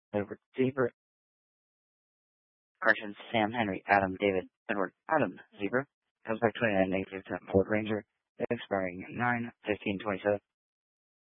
Edward Zebra. Corrections, Sam Henry Adam David Edward Adam Zebra. Comes back 29 negative to Ford Ranger, expiring 9/15/27.